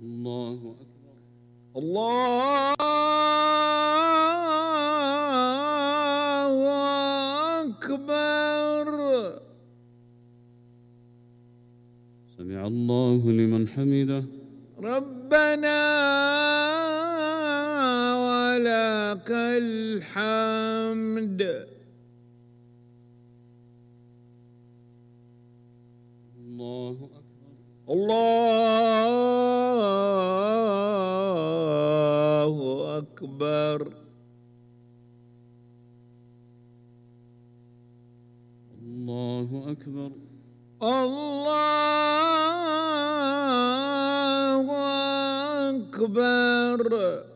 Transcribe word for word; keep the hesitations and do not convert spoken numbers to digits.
الله أكبر. الله أكبر. سمع الله لمن حمده. ربنا ولك الحمد. الله أكبر. الله أكبر. الله أكبر. الله أكبر.